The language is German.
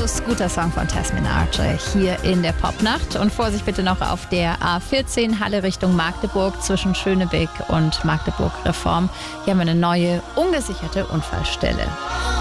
Abschluss, guter Song von Tess Minaj hier in der Popnacht. Und Vorsicht bitte noch auf der A14 Halle Richtung Magdeburg zwischen Schönebeck und Magdeburg Reform. Hier haben wir eine neue, ungesicherte Unfallstelle.